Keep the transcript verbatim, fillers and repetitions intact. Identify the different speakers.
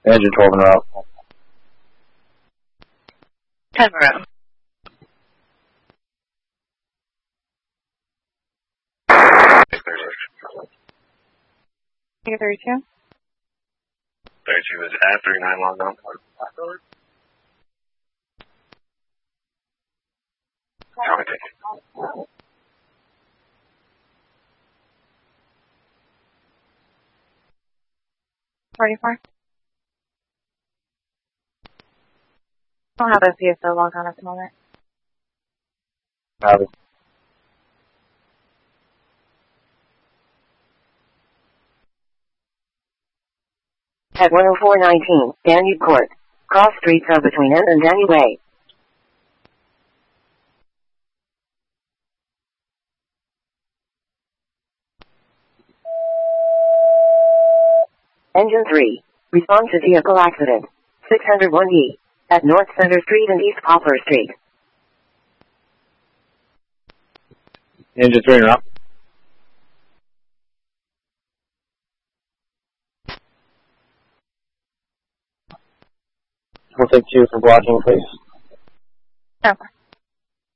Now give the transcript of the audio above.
Speaker 1: Engine twelve and route.
Speaker 2: ten route.
Speaker 3: Take thirty-two.
Speaker 4: thirty-two is at three nine long down. Copy, take it.
Speaker 3: forty-four. I don't have a P S O log on at the moment.
Speaker 1: Copy.
Speaker 5: At one oh four nineteen, Danube Court. Cross streets are between N and Danube Way. Engine three. Respond to vehicle accident. six oh one E. At North Center Street and East Poplar Street.
Speaker 1: Engine three and route. We'll take two for blocking, please.
Speaker 3: Okay.